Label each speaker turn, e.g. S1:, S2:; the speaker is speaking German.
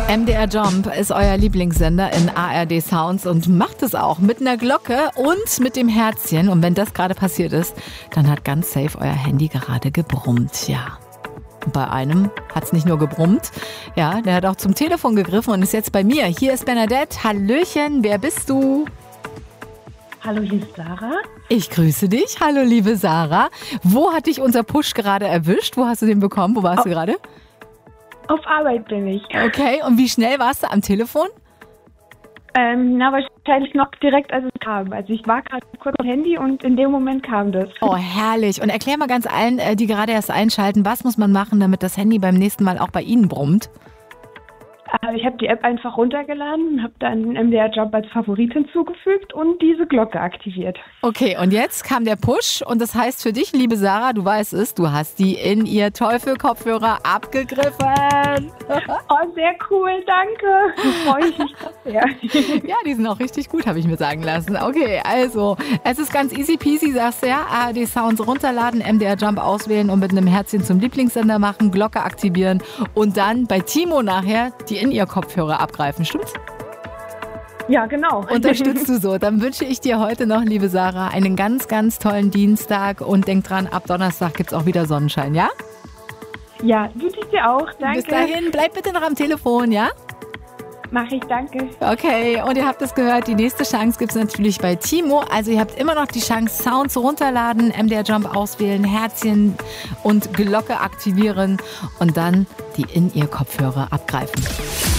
S1: MDR Jump ist euer Lieblingssender in ARD Sounds und macht es auch mit einer Glocke und mit dem Herzchen. Und wenn das gerade passiert ist, dann hat ganz safe euer Handy gerade gebrummt, ja. Und bei einem hat es nicht nur gebrummt, ja, der hat auch zum Telefon gegriffen und ist jetzt bei mir. Hier ist Bernadette. Hallöchen, wer bist du?
S2: Hallo, hier ist Sarah.
S1: Ich grüße dich. Hallo, liebe Sarah. Wo hat dich unser Push gerade erwischt? Wo hast du den bekommen? Wo warst du gerade?
S2: Auf Arbeit bin ich.
S1: Okay, und wie schnell warst du am Telefon?
S2: Wahrscheinlich noch direkt, als es kam. Also ich war gerade kurz am Handy und in dem Moment kam das.
S1: Oh, herrlich. Und erklär mal ganz allen, die gerade erst einschalten, was muss man machen, damit das Handy beim nächsten Mal auch bei Ihnen brummt?
S2: Ich habe die App einfach runtergeladen, habe dann MDR Job als Favorit hinzugefügt und diese Glocke aktiviert.
S1: Okay, und jetzt kam der Push und das heißt für dich, liebe Sarah, du weißt es, du hast die In-Ear-Teufel-Kopfhörer abgegriffen.
S2: Oh, sehr cool, danke. Freue ich mich sehr.
S1: Ja, die sind auch richtig gut, habe ich mir sagen lassen. Okay, also, es ist ganz easy peasy, sagst du ja, ARD Sounds runterladen, MDR Jump auswählen und mit einem Herzchen zum Lieblingssender machen, Glocke aktivieren und dann bei Timo nachher die In-Ear-Kopfhörer abgreifen, stimmt's?
S2: Ja, genau.
S1: Unterstützt du so. Dann wünsche ich dir heute noch, liebe Sarah, einen ganz, ganz tollen Dienstag und denk dran, ab Donnerstag gibt's auch wieder Sonnenschein, ja?
S2: Ja, wünsche ich dir auch. Danke.
S1: Bis dahin, bleib bitte noch am Telefon, ja?
S2: Mach ich, danke.
S1: Okay, und ihr habt es gehört, die nächste Chance gibt's natürlich bei Timo. Also ihr habt immer noch die Chance, Sounds runterladen, MDR Jump auswählen, Herzchen und Glocke aktivieren und dann die In-Ear-Kopfhörer abgreifen.